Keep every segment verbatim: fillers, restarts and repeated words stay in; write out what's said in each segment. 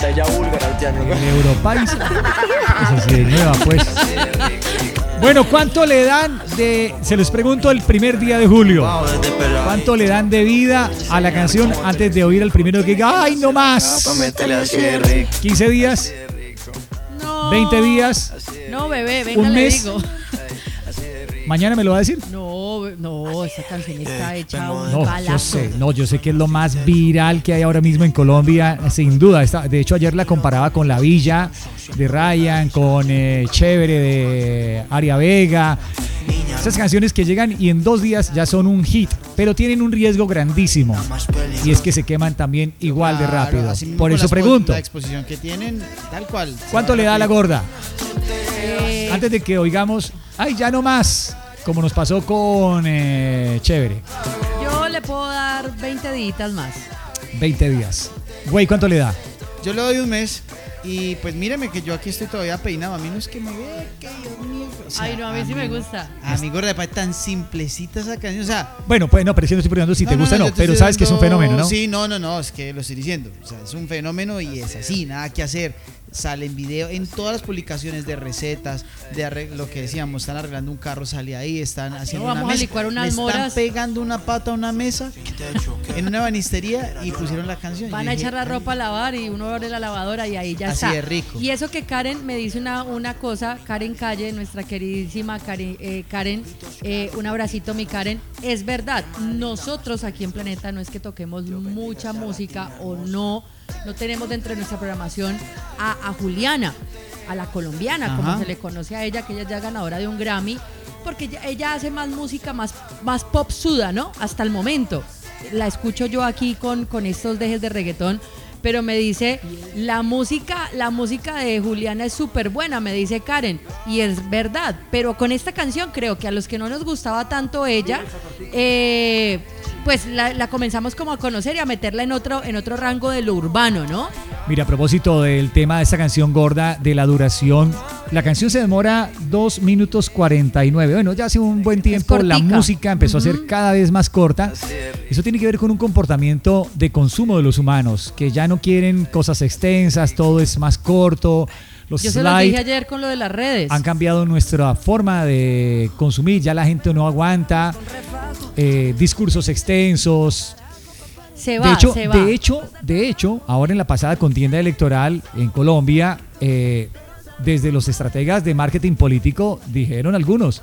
El Europaisa. Esa sí, nueva, pues. Bueno, ¿cuánto le dan de, se los pregunto, el primer día de julio? ¿Cuánto le dan de vida a la canción antes de oír el primero que diga, ¡ay, no más! ¿quince días? No. ¿veinte días? No, bebé, venga, ¿Un le mes? digo. ¿Mañana me lo va a decir? No, no, esa canción está hecha un No, balazo. yo sé, no, yo sé que es lo más viral que hay ahora mismo en Colombia, sin duda. Está, de hecho, ayer la comparaba con La Villa de Ryan, con eh, Chévere de Aria Vega. Esas canciones que llegan y en dos días ya son un hit, pero tienen un riesgo grandísimo. Y es que se queman también igual de rápido. Por eso pregunto. La exposición que tienen, tal cual. ¿Cuánto le da a la gorda? Eh, Antes de que oigamos, ay, ya no más, como nos pasó con eh, Chévere. yo le puedo dar veinte días más. veinte días. Güey, ¿cuánto le da? Yo le doy un mes. Y pues míreme que yo aquí estoy todavía peinado. A mí no es que me vea, que Dios mío. O sea, Ay, no, a mí sí me gusta. A mi gorda, es tan simplecita esa canción. O sea, Bueno, pues no, pero si no estoy preguntando si no, te no, gusta o yo no, te pero estoy sabes que es un dando- fenómeno, ¿no? Sí, no, no, no, es que lo estoy diciendo. O sea, es un fenómeno y es así, nada que hacer. Sale en video, en todas las publicaciones de recetas, de arreg- lo que decíamos, están arreglando un carro, sale ahí, están haciendo No, una vamos a mesa, licuar unas le están moras. pegando una pata a una mesa en una banistería y pusieron la canción. Van Yo a dije, echar la ropa a lavar y uno abre la lavadora y ahí ya Así está. de rico. Y eso que Karen me dice una, una cosa, Karen Calle, nuestra queridísima Karen, eh, Karen eh, un abracito mi Karen, es verdad, nosotros aquí en Planeta no es que toquemos mucha música o no, no tenemos dentro de nuestra programación a, a Juliana, a la colombiana, Ajá. como se le conoce a ella, que ella es ya ganadora de un Grammy, porque ella, ella hace más música, más, más pop suda, ¿no? Hasta el momento. La escucho yo aquí con, con estos dejes de reggaetón, pero me dice, la música, la música de Juliana es súper buena, me dice Karen, y es verdad, pero con esta canción creo que a los que no nos gustaba tanto ella, eh, pues la, la comenzamos como a conocer y a meterla en otro, en otro rango de lo urbano, ¿no? Mira, a propósito del tema de esta canción gorda, de la duración, la canción se demora dos minutos cuarenta y nueve. Bueno, ya hace un buen tiempo la cortica. música empezó uh-huh. a ser cada vez más corta. Eso tiene que ver con un comportamiento de consumo de los humanos, que ya no quieren cosas extensas, todo es más corto. Los Yo se los dije ayer con lo de las redes. Han cambiado nuestra forma de consumir, ya la gente no aguanta eh, discursos extensos. Se va, de hecho, se va. de hecho, de hecho, ahora en la pasada contienda electoral en Colombia, eh, desde los estrategas de marketing político dijeron algunos,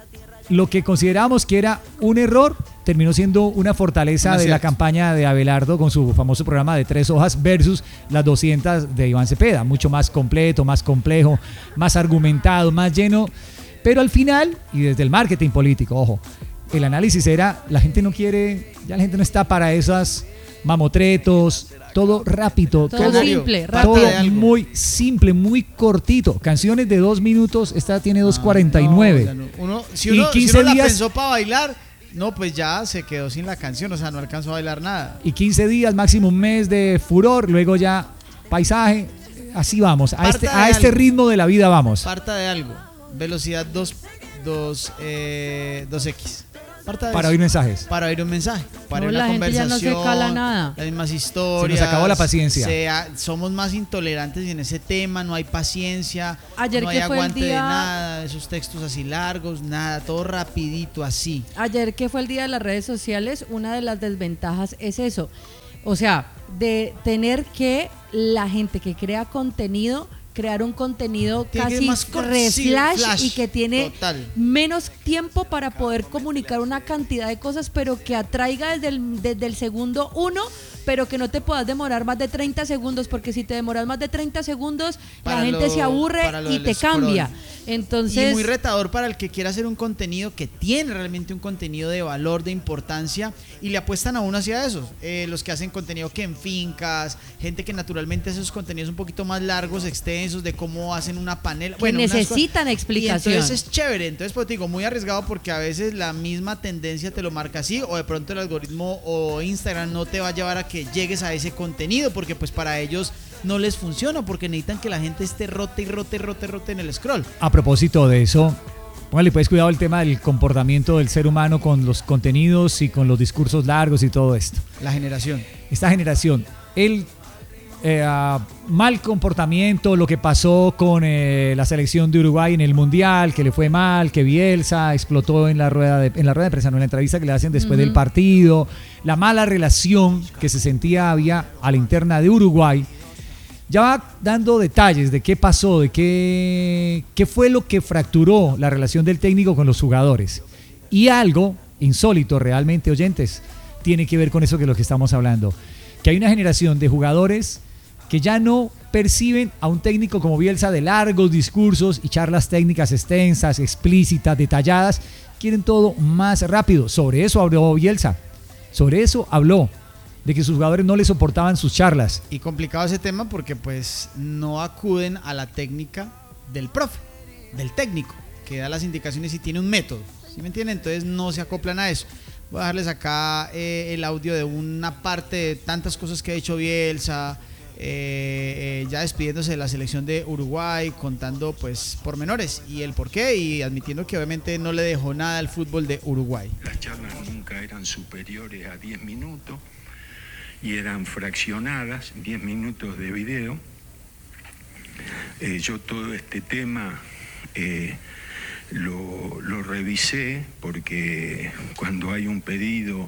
lo que considerábamos que era un error terminó siendo una fortaleza Una de la cierta. campaña de Abelardo con su famoso programa de tres hojas versus las doscientas de Iván Cepeda, mucho más completo, más complejo, más argumentado, más lleno, pero al final, y desde el marketing político, ojo, el análisis era, la gente no quiere, ya la gente no está para esas mamotretos, todo rápido, Todo todo, simple, todo rápido. muy simple, muy cortito. Canciones de dos minutos, esta tiene dos cuarenta y nueve. No, no. Uno, si Y uno, si quince uno la días- pensó para bailar, no, pues ya se quedó sin la canción, o sea, no alcanzó a bailar nada. Y quince días, máximo un mes de furor, luego ya paisaje, así vamos, a Parta este, de a este algo. ritmo de la vida vamos. Parta de algo, velocidad dos, dos, eh, dos equis. Parta de Para eso. oír mensajes. Para oír un mensaje, para No, oír la una gente ya no se conversación, cala nada. las mismas historias. Se nos acabó la paciencia. sea- somos más intolerantes en ese tema, no hay paciencia, Ayer no hay que fue el aguante de día- nada, esos textos así largos, nada, todo rapidito así. Ayer que fue el día de las redes sociales, una de las desventajas es eso. O sea, de tener que la gente que crea contenido, crear un contenido Tiene que casi ser más cor- re sí, flash flash, y que tiene total. menos tiempo para poder comunicar una cantidad de cosas, pero que atraiga desde el, desde el segundo uno, pero que no te puedas demorar más de treinta segundos, porque si te demoras más de treinta segundos, Para la gente lo- se aburre para lo y del te scroll. cambia. Entonces, Y muy retador para el que quiera hacer un contenido que tiene realmente un contenido de valor, de importancia, y le apuestan a uno hacia eso. Eh, los que hacen contenido que en fincas, gente que naturalmente hace esos contenidos un poquito más largos, extensos, de cómo hacen una panela. que Bueno, unas necesitan cosas- explicación. Y entonces es chévere. Entonces, pues te digo, muy arriesgado porque a veces la misma tendencia te lo marca así, o de pronto el algoritmo o Instagram no te va a llevar a que llegues a ese contenido, porque pues para ellos no les funciona, porque necesitan que la gente esté rote y rote, rote, rote en el scroll. A propósito de eso, póngale pues cuidado el tema del comportamiento del ser humano con los contenidos y con los discursos largos y todo esto. La generación. Esta generación, el eh, mal comportamiento, lo que pasó con eh, la selección de Uruguay en el Mundial, que le fue mal, que Bielsa explotó en la rueda de, en la rueda de prensa, no, en la entrevista que le hacen después uh-huh. del partido, la mala relación que se sentía había a la interna de Uruguay. Ya va dando detalles de qué pasó, de qué, qué fue lo que fracturó la relación del técnico con los jugadores. Y algo insólito realmente, oyentes, tiene que ver con eso que es lo que estamos hablando. Que hay una generación de jugadores que ya no perciben a un técnico como Bielsa de largos discursos y charlas técnicas extensas, explícitas, detalladas. Quieren todo más rápido. Sobre eso habló Bielsa. Sobre eso habló. De que sus jugadores no le soportaban sus charlas. Y complicado ese tema porque pues no acuden a la técnica del profe, del técnico, que da las indicaciones y tiene un método, ¿sí me entienden? Entonces no se acoplan a eso. Voy a dejarles acá eh, el audio de una parte de tantas cosas que ha hecho Bielsa, eh, eh, ya despidiéndose de la selección de Uruguay, contando pues pormenores y el porqué y admitiendo que obviamente no le dejó nada al fútbol de Uruguay. Las charlas nunca eran superiores a diez minutos. Y eran fraccionadas, diez minutos de video. Eh, yo todo este tema eh, lo, lo revisé porque cuando hay un pedido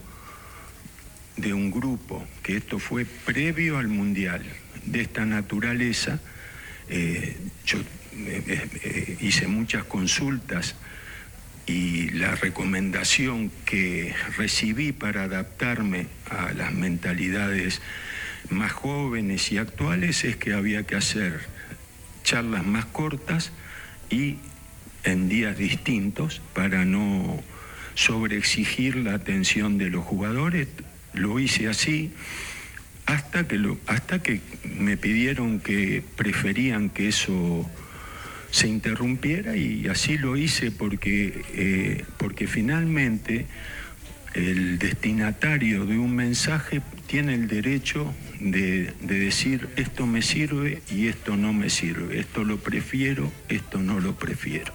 de un grupo, que esto fue previo al Mundial, de esta naturaleza, eh, yo eh, eh, hice muchas consultas y la recomendación que recibí para adaptarme a las mentalidades más jóvenes y actuales es que había que hacer charlas más cortas y en días distintos para no sobreexigir la atención de los jugadores. Lo hice así hasta que, lo, hasta que me pidieron que preferían que eso se interrumpiera y así lo hice porque, eh, porque finalmente el destinatario de un mensaje tiene el derecho de, de decir esto me sirve y esto no me sirve, esto lo prefiero, esto no lo prefiero.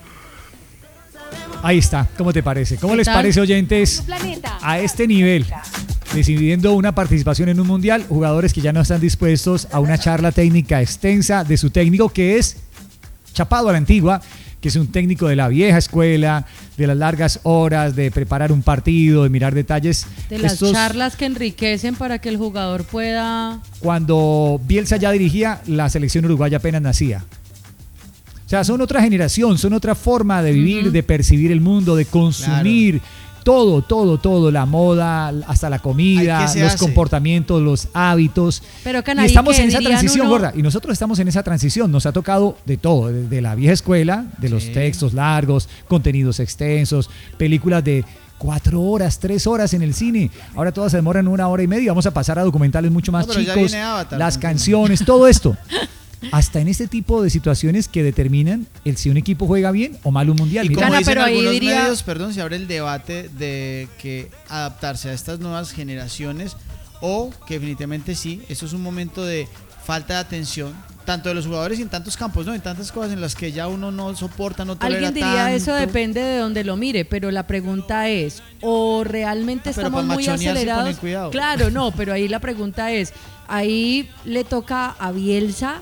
Ahí está, ¿cómo te parece? ¿Cómo les parece, oyentes? A este nivel, decidiendo una participación en un mundial, jugadores que ya no están dispuestos a una charla técnica extensa de su técnico, que es chapado a la antigua, que es un técnico de la vieja escuela, de las largas horas, de preparar un partido, de mirar detalles. De las Estos, charlas que enriquecen para que el jugador pueda... Cuando Bielsa ya dirigía, la selección uruguaya apenas nacía. O sea, son otra generación, son otra forma de vivir, uh-huh. de percibir el mundo, de consumir... Claro. Todo, todo, todo, la moda, hasta la comida, los hace? comportamientos, los hábitos. Pero Canarí, y estamos en esa transición, uno... gorda. Y nosotros estamos en esa transición. Nos ha tocado de todo, de, de la vieja escuela, de los sí. textos largos, contenidos extensos, películas de cuatro horas, tres horas en el cine. Ahora todas se demoran una hora y media. Vamos a pasar a documentales mucho más no, chicos. Avatar, las ¿no? canciones, todo esto. Hasta en este tipo de situaciones que determinan el si un equipo juega bien o mal un mundial. Y como Gana, dicen pero ahí algunos diría... medios, perdón, se abre el debate de que adaptarse a estas nuevas generaciones o que definitivamente sí, eso es un momento de falta de atención, tanto de los jugadores y en tantos campos, ¿no? En tantas cosas en las que ya uno no soporta, no tolera Alguien diría tanto. Eso depende de donde lo mire, pero la pregunta es, ¿o realmente ah, estamos muy acelerados? Claro, no, pero ahí la pregunta es, ahí le toca a Bielsa...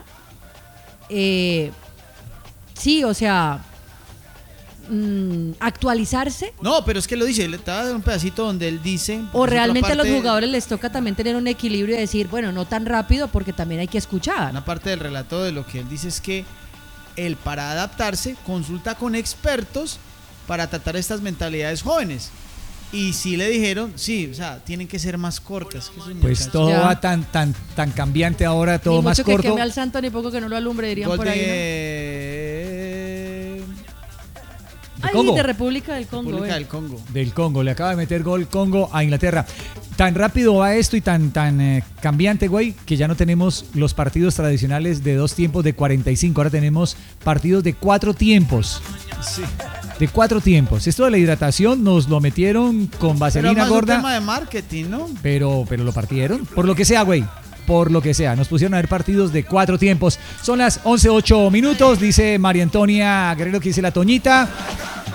Eh, sí, o sea, mmm, actualizarse. No, pero es que lo dice, le te va a dar un pedacito donde él dice. O realmente a los jugadores les toca también tener un equilibrio y decir, bueno, no tan rápido porque también hay que escuchar. Una parte del relato de lo que él dice es que él, para adaptarse, consulta con expertos para tratar estas mentalidades jóvenes. Y sí le dijeron, sí, o sea, tienen que ser más cortas. Que pues muchachos. Todo ya. va tan tan tan cambiante ahora, todo ni más mucho corto. Que queme al santo, ni poco que no lo alumbre, dirían Gol por ahí, de... ¿no? Ay, Congo. de República del Congo. República eh. del Congo. Del Congo, le acaba de meter gol Congo a Inglaterra. Tan rápido va esto y tan, tan eh, cambiante, güey, que ya no tenemos los partidos tradicionales de dos tiempos de cuarenta y cinco. Ahora tenemos partidos de cuatro tiempos. Sí. De cuatro tiempos. Esto de la hidratación nos lo metieron con vaselina pero más gorda. Un tema de marketing, ¿no? Pero, pero lo partieron. Por lo que sea, güey. Por lo que sea. Nos pusieron a ver partidos de cuatro tiempos. Son las once ocho minutos, dice María Antonia Guerrero, que dice la Toñita.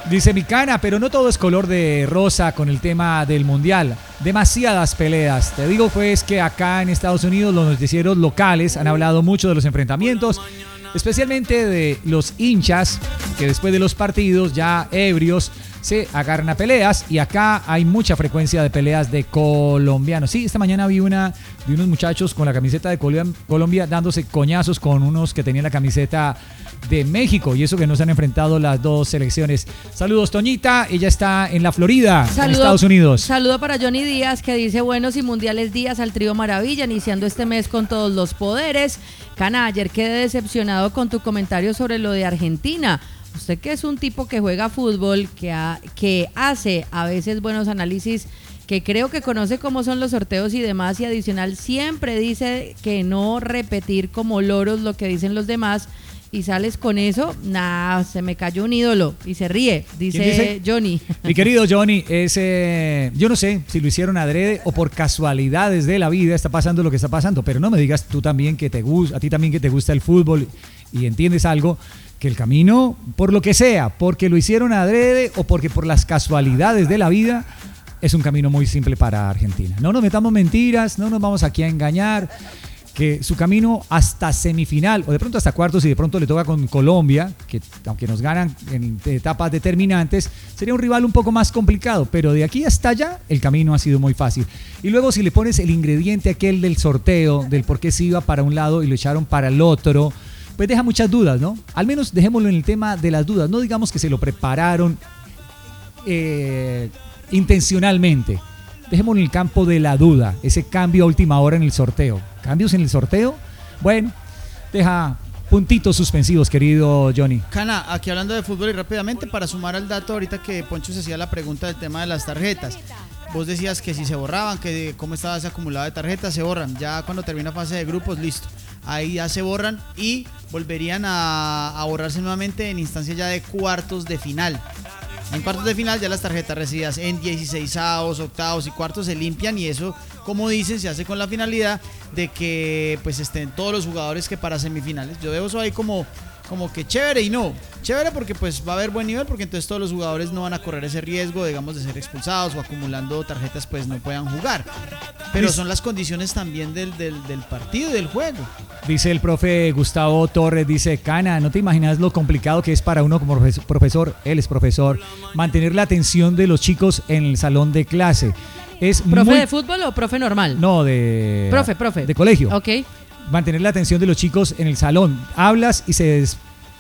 Dice mi cana, pero no todo es color de rosa con el tema del mundial. Demasiadas peleas. Te digo pues que acá en Estados Unidos los noticieros locales han hablado mucho de los enfrentamientos, especialmente de los hinchas que después de los partidos ya ebrios se agarran a peleas, y acá hay mucha frecuencia de peleas de colombianos. Sí, esta mañana vi una de unos muchachos con la camiseta de Colombia, Colombia dándose coñazos con unos que tenían la camiseta de México, y eso que no se han enfrentado las dos selecciones. Saludos, Toñita, ella está en la Florida, Saludo, en Estados Unidos. Saludo para Johnny Díaz, que dice buenos y mundiales días al trío Maravilla, iniciando este mes con todos los poderes. Cana, ayer quedé decepcionado con tu comentario sobre lo de Argentina. Usted, que es un tipo que juega fútbol, que, ha, que hace a veces buenos análisis, que creo que conoce cómo son los sorteos y demás, y adicional siempre dice que no repetir como loros lo que dicen los demás, y sales con eso, nah, se me cayó un ídolo, y se ríe, dice, dice? Johnny. Mi querido Johnny, es, eh, yo no sé si lo hicieron adrede o por casualidades de la vida está pasando lo que está pasando, pero no me digas tú también que te gusta, a ti también que te gusta el fútbol y entiendes algo, que el camino, por lo que sea, porque lo hicieron adrede o porque por las casualidades de la vida, es un camino muy simple para Argentina. No nos metamos mentiras, no nos vamos aquí a engañar, que su camino hasta semifinal, o de pronto hasta cuartos, y de pronto le toca con Colombia, que aunque nos ganan en etapas determinantes, sería un rival un poco más complicado, pero de aquí hasta allá el camino ha sido muy fácil. Y luego si le pones el ingrediente aquel del sorteo, del por qué se iba para un lado y lo echaron para el otro, pues deja muchas dudas, ¿no? Al menos dejémoslo en el tema de las dudas. No digamos que se lo prepararon eh, intencionalmente. Dejémoslo en el campo de la duda. Ese cambio a última hora en el sorteo. ¿Cambios en el sorteo? Bueno, deja puntitos suspensivos, querido Johnny. Cana, aquí hablando de fútbol y rápidamente para sumar al dato ahorita que Poncho se hacía la pregunta del tema de las tarjetas. Vos decías que si se borraban, que cómo estaba ese acumulado de tarjetas, se borran. Ya cuando termina fase de grupos, listo. Ahí ya se borran y volverían a, a borrarse nuevamente en instancia ya de cuartos de final. En cuartos de final ya las tarjetas recibidas en dieciseisavos, octavos y cuartos se limpian, y eso, como dicen, se hace con la finalidad de que pues estén todos los jugadores que para semifinales. Yo veo eso ahí como, como que chévere, y no, chévere porque pues va a haber buen nivel, porque entonces todos los jugadores no van a correr ese riesgo, digamos, de ser expulsados o acumulando tarjetas, pues no puedan jugar. Pero son las condiciones también del, del, del partido y del juego. Dice el profe Gustavo Torres, dice, Cana, ¿no te imaginas lo complicado que es para uno como profesor, él es profesor, mantener la atención de los chicos en el salón de clase? Es ¿Profe muy... de fútbol o profe normal? No, de... Profe, profe. De colegio. Ok. Mantener la atención de los chicos en el salón. Hablas y se des...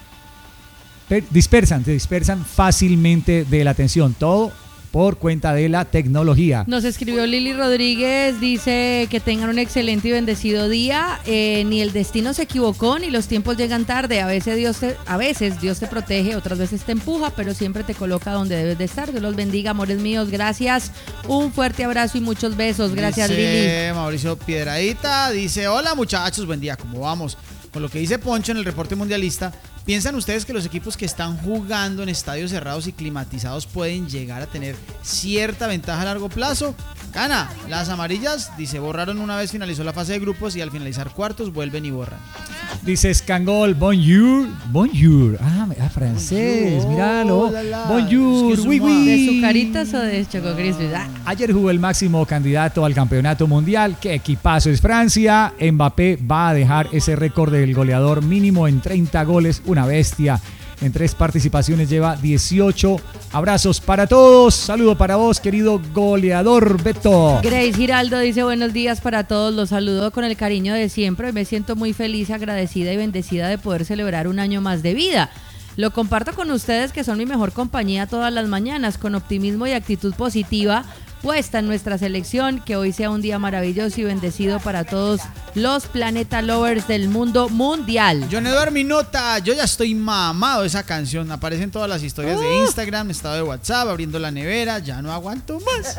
dispersan, se dispersan fácilmente de la atención. Todo por cuenta de la tecnología. Nos escribió Lili Rodríguez, dice que tengan un excelente y bendecido día. Eh, ni el destino se equivocó, ni los tiempos llegan tarde. A veces Dios te, a veces Dios te protege, otras veces te empuja, pero siempre te coloca donde debes de estar. Dios los bendiga, amores míos. Gracias. Un fuerte abrazo y muchos besos. Gracias, dice Lili. Mauricio Piedradita dice, hola muchachos, buen día, ¿cómo vamos? Con lo que dice Poncho en el reporte mundialista, ¿piensan ustedes que los equipos que están jugando en estadios cerrados y climatizados pueden llegar a tener cierta ventaja a largo plazo? Cana, las amarillas, dice, borraron una vez finalizó la fase de grupos y al finalizar cuartos vuelven y borran. Dice Escangol, bonjour, bonjour. Ah, ah francés, bonjour, míralo. La, la. Bonjour, oui, oui. ¿De Zucaritas o de Choco Crispy? Ah. Ayer jugó el máximo candidato al campeonato mundial. Qué equipazo es Francia. Mbappé va a dejar ese récord del goleador mínimo en treinta goles. Una bestia. En tres participaciones lleva dieciocho. Abrazos para todos. Saludo para vos, querido goleador Beto. Grace Giraldo dice buenos días para todos. Los saludo con el cariño de siempre. Me siento muy feliz, agradecida y bendecida de poder celebrar un año más de vida. Lo comparto con ustedes, que son mi mejor compañía todas las mañanas, con optimismo y actitud positiva puesta en nuestra selección. Que hoy sea un día maravilloso y bendecido para todos los Planeta Lovers del mundo mundial. John Eduardo Minota, yo ya estoy mamado de esa canción. Aparecen todas las historias uh. de Instagram, estado de WhatsApp, abriendo la nevera, ya no aguanto más.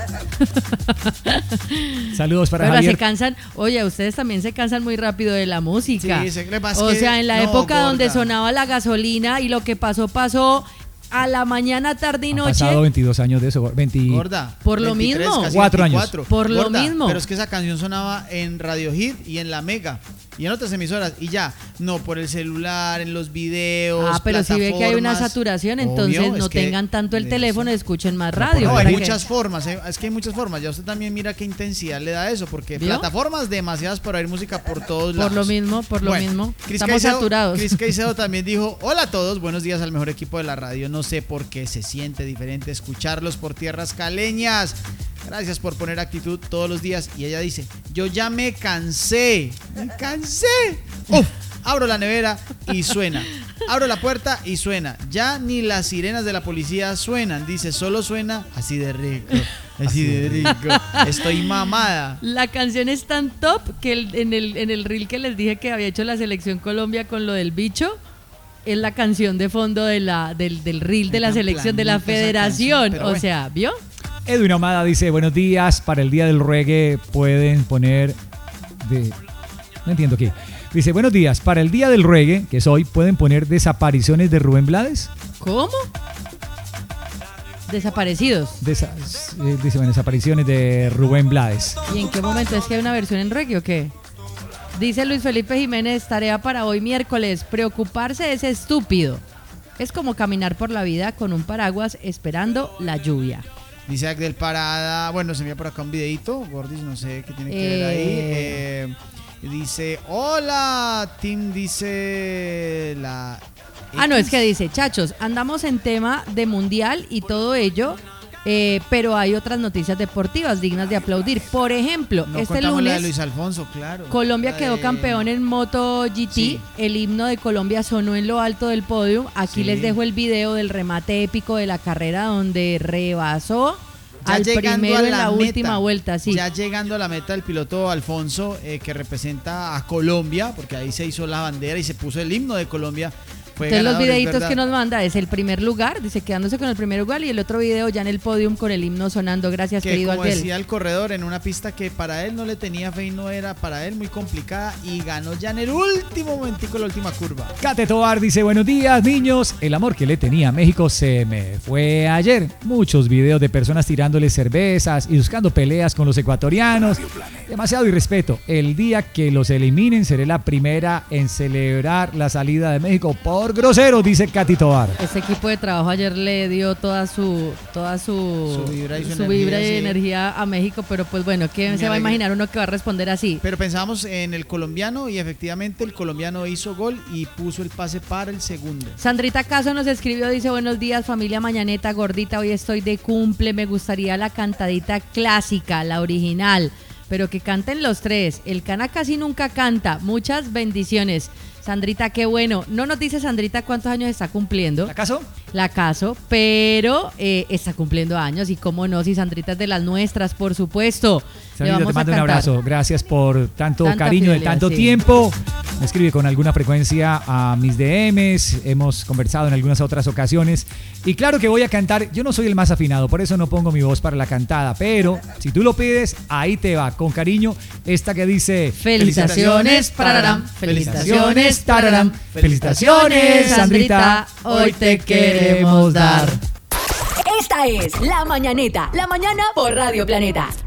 Saludos para Pero Javier. se cansan, oye, ustedes también se cansan muy rápido de la música. Sí, se o que, sea, en la no, época gorda. donde sonaba la gasolina y lo que pasó, pasó a la mañana, tarde y Han noche. pasado veintidós años de eso. veinte Gorda. Por lo mismo. Cuatro años. Por Gorda, lo mismo. Pero es que esa canción sonaba en Radio Hit y en La Mega. y en otras emisoras y ya, no por el celular, en los videos. Ah, pero si ve que hay una saturación, entonces obvio, no tengan tanto el teléfono y escuchen más radio. No, hay que... muchas formas, eh, es que hay muchas formas. Ya usted también mira qué intensidad le da eso, porque ¿vio? Plataformas demasiadas para oír música por todos lados. Por lo mismo, por lo bueno, mismo. Chris Estamos Caicedo, saturados. Chris Caicedo también dijo: hola a todos, buenos días al mejor equipo de la radio. No sé por qué se siente diferente escucharlos por tierras caleñas. Gracias por poner actitud todos los días. Y ella dice: yo ya me cansé, me cansé. Uf, abro la nevera y suena. Abro la puerta y suena. Ya ni las sirenas de la policía suenan. Dice, solo suena así de rico. Así de rico. Estoy mamada. La canción es tan top que el, en, el, en el reel que les dije que había hecho la Selección Colombia con lo del bicho, es la canción de fondo de la, del, del reel de la selección de la federación. Canción, o bueno. sea, ¿vio? Edwin Ahumada dice, buenos días, para el día del reggae pueden poner de... No entiendo qué. Dice, buenos días, para el día del reggae, que es hoy, pueden poner Desapariciones de Rubén Blades. ¿Cómo? Desaparecidos. Desa eh, dice, bueno, Desapariciones de Rubén Blades. ¿Y en qué momento? ¿Es que hay una versión en reggae o qué? Dice Luis Felipe Jiménez, tarea para hoy miércoles, preocuparse es estúpido. Es como caminar por la vida con un paraguas esperando la lluvia. Dice Agdel Parada, bueno, se envía por acá un videito, Gordis, no sé qué tiene que Eh. ver ahí. Eh, dice, hola, Tim, dice la... Ah, no, es que dice, chachos, andamos en tema de mundial y todo ello, eh, pero hay otras noticias deportivas dignas de aplaudir. Por ejemplo, No este contamos la de lunes Luis Alfonso, claro. Colombia La quedó de- campeón en MotoGP, Sí. el himno de Colombia sonó en lo alto del podio. Aquí Sí. les dejo el video del remate épico de la carrera donde rebasó Ya al llegando primero a en la meta, última vuelta, sí. Ya llegando a la meta el piloto Alfonso, eh, que representa a Colombia, porque ahí se hizo la bandera y se puso el himno de Colombia. Fue Entonces los ganador, es videitos verdad. que nos manda es el primer lugar, dice quedándose con el primer lugar, y el otro video ya en el podium con el himno sonando. Gracias, Que querido como Abdel. decía el corredor, en una pista que para él no le tenía fe y no era para él muy complicada, y ganó ya en el último momentico la última curva. Kate Tobar dice, buenos días, niños. El amor que le tenía a México se me fue ayer. Muchos videos de personas tirándole cervezas y buscando peleas con los ecuatorianos. Demasiado irrespeto. El día que los eliminen seré la primera en celebrar la salida de México por grosero, dice Katy Tobar. Este equipo de trabajo ayer le dio toda su toda su, Su vibra y su su energía, vibra y sí. energía a México, pero pues bueno, ¿quién Me se va a alegra. imaginar uno que va a responder así? Pero pensábamos en el colombiano y efectivamente el colombiano hizo gol y puso el pase para el segundo. Sandrita Caso nos escribió, dice, buenos días familia Mañaneta, gordita, hoy estoy de cumple, me gustaría la cantadita clásica, la original, pero que canten los tres, el Cana casi nunca canta, muchas bendiciones. Sandrita, qué bueno. No nos dice Sandrita cuántos años está cumpliendo. ¿Acaso? La Caso, pero eh, está cumpliendo años y cómo no, si Sandrita es de las nuestras, por supuesto. Le Sandrita, vamos te mando a un cantar. abrazo. Gracias por tanto Tanta cariño, de fidelidad, tanto sí. tiempo. Me escribe con alguna frecuencia a mis D Ms. Hemos conversado en algunas otras ocasiones. Y claro que voy a cantar. Yo no soy el más afinado, por eso no pongo mi voz para la cantada. Pero si tú lo pides, ahí te va. Con cariño, esta que dice... Felicitaciones, pararam. Felicitaciones, tararam. Felicitaciones, Sandrita. Hoy te queremos dar. Esta es La Mañaneta, la mañana por Radio Planeta.